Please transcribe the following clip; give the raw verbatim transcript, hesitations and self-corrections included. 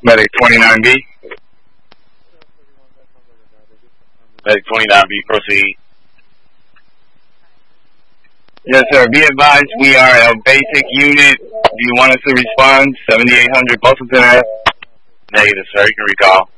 Medic twenty-nine B. Medic twenty-nine B, proceed. Yes, sir. Be advised, we are a basic unit. Do you want us to respond? seventy-eight hundred Bustleton Ave. Negative, sir. You can recall.